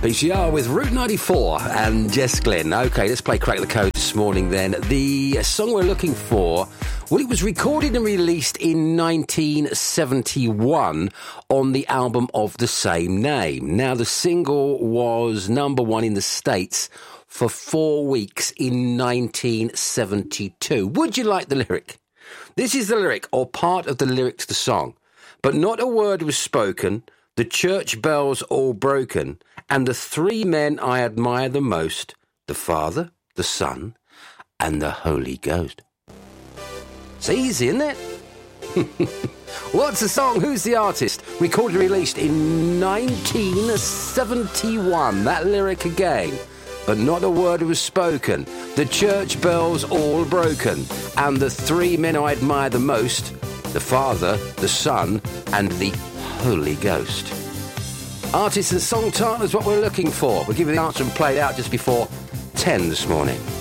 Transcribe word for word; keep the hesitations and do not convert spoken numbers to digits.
P C R with Route ninety-four and Jess Glynn. OK, let's play Crack the Code this morning then. The song we're looking for, well, it was recorded and released in nineteen seventy-one on the album of the same name. Now, the single was number one in the States for four weeks in nineteen seventy-two. Would you like the lyric? This is the lyric, or part of the lyrics to the song. But not a word was spoken, the church bells all broken, and the three men I admire the most, the Father, the Son, and the Holy Ghost. It's easy, isn't it? What's the song? Who's the artist? Recorded and released in nineteen seventy-one. That lyric again. But not a word was spoken. The church bells all broken. And the three men I admire the most, the Father, the Son, and the Holy Ghost. Artist and song title is what we're looking for. We'll give you the answer and play it out just before ten this morning.